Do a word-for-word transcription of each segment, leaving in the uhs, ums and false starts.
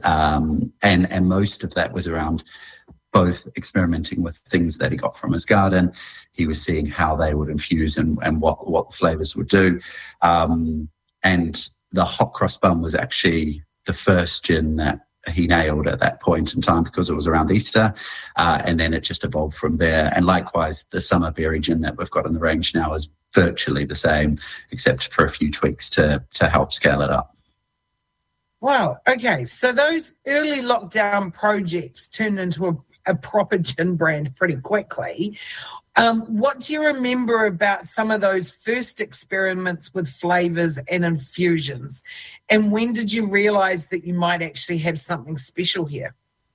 um, and and most of that was around both experimenting with things that he got from his garden. He was seeing how they would infuse and, and what, what the flavours would do. Um, and the hot cross bun was actually the first gin that he nailed at that point in time because it was around Easter. Uh, and then it just evolved from there. And likewise, the summer berry gin that we've got in the range now is virtually the same, except for a few tweaks to, to help scale it up. Wow. Okay. So those early lockdown projects turned into a a proper gin brand pretty quickly. Um, what do you remember about some of those first experiments with flavours and infusions? And when did you realise that you might actually have something special here?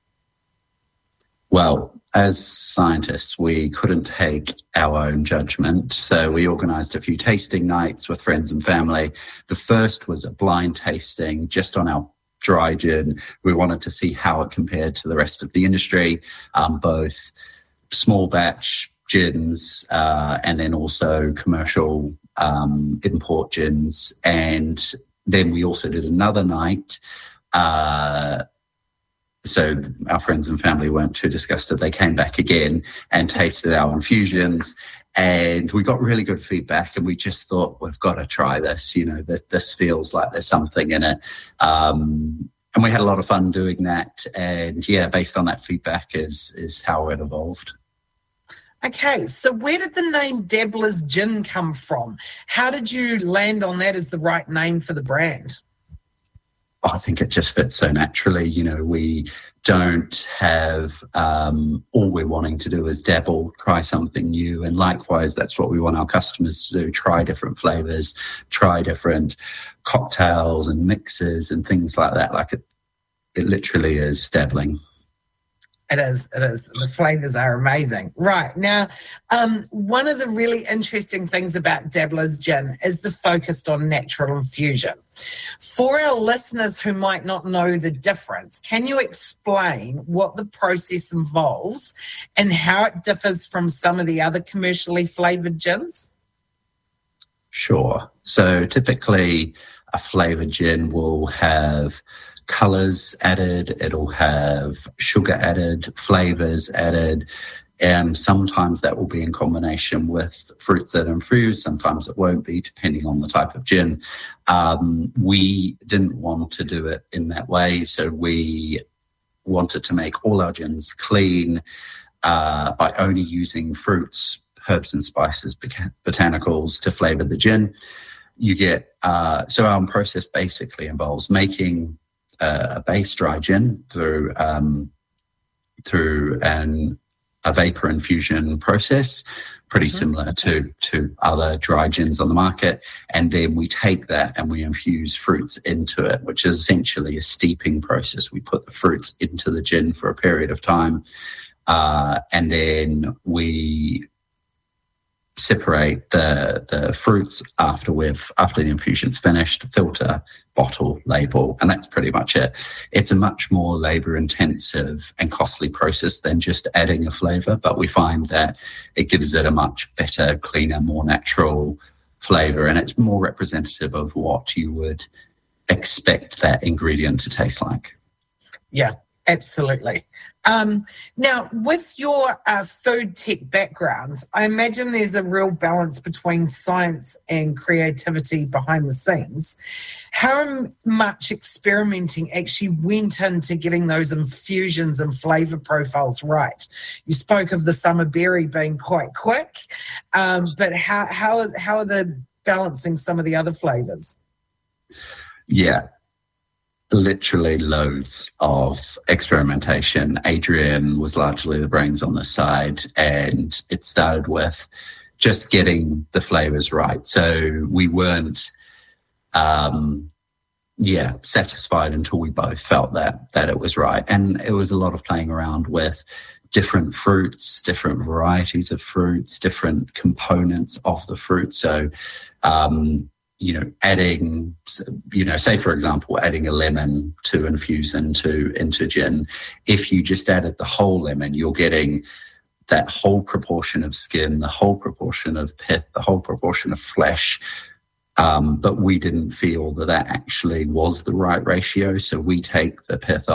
Well, as scientists, we couldn't take our own judgment. So we organised a few tasting nights with friends and family. The first was a blind tasting just on our dry gin. We wanted to see how it compared to the rest of the industry, um, both small batch gins uh, and then also commercial um, import gins. And then we also did another night. Uh, so our friends and family weren't too disgusted. They came back again and tasted our infusions. And we got really good feedback, and we just thought, we've got to try this. You know, that this feels like there's something in it. Um, and we had a lot of fun doing that. And yeah, based on that feedback is is how it evolved. Okay, so where did the name Dabbler's Gin come from? How did you land on that as the right name for the brand? I think it just fits so naturally. You know, we don't have, um, all we're wanting to do is dabble, try something new. And likewise, that's what we want our customers to do, try different flavors, try different cocktails and mixes and things like that. Like it, it literally is dabbling. It is, it is. The flavours are amazing. Right. Now, um, one of the really interesting things about Dabbler's Gin is the focus on natural infusion. For our listeners who might not know the difference, can you explain what the process involves and how it differs from some of the other commercially flavoured gins? Sure. So typically a flavoured gin will have colours added, it'll have sugar added, flavours added, and sometimes that will be in combination with fruits that infuse, sometimes it won't be, depending on the type of gin. Um, we didn't want to do it in that way, so we wanted to make all our gins clean uh, by only using fruits, herbs and spices, botanicals to flavour the gin. You get, uh, so our process basically involves making Uh, a base dry gin through um, through an a vapor infusion process, pretty mm-hmm. similar to to other dry gins on the market, and then we take that and we infuse fruits into it, which is essentially a steeping process. We put the fruits into the gin for a period of time, uh, and then we separate the the fruits after we've after the infusion's finished, filter, bottle, label, and that's pretty much it. It's a much more labor intensive and costly process than just adding a flavor, but we find that it gives it a much better, cleaner, more natural flavor, and it's more representative of what you would expect that ingredient to taste like. Yeah, absolutely. Um, now, with your uh, food tech backgrounds, I imagine there's a real balance between science and creativity behind the scenes. How much experimenting actually went into getting those infusions and flavour profiles right? You spoke of the summer berry being quite quick, um, but how, how, how are they balancing some of the other flavours? Yeah. Literally loads of experimentation. Adrian was largely the brains on this side, and it started with just getting the flavors right. So we weren't, um, yeah, satisfied until we both felt that that it was right. And it was a lot of playing around with different fruits, different varieties of fruits, different components of the fruit. So, um, you know, adding, you know, say, for example, adding a lemon to infuse into, into gin. If you just added the whole lemon, you're getting that whole proportion of skin, the whole proportion of pith, the whole proportion of flesh. Um, but we didn't feel that that actually was the right ratio. So we take the pith